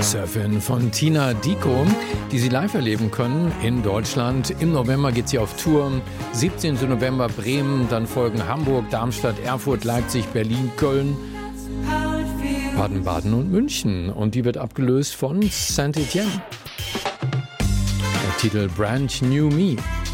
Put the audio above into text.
Surfin von Tina Dicko, die Sie live erleben können in Deutschland. Im November geht sie auf Tour. 17. November Bremen, dann folgen Hamburg, Darmstadt, Erfurt, Leipzig, Berlin, Köln, Baden-Baden und München. Und die wird abgelöst von Saint-Étienne. Der Titel Brand New Me.